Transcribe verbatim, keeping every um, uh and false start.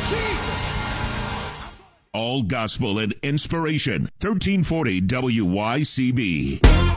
Jesus. All gospel and inspiration. thirteen forty W Y C B.